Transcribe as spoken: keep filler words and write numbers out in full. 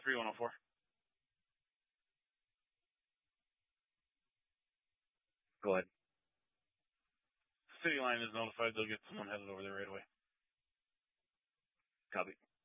three one oh four. Go ahead. City line is notified. They'll get someone headed over there right away. Copy.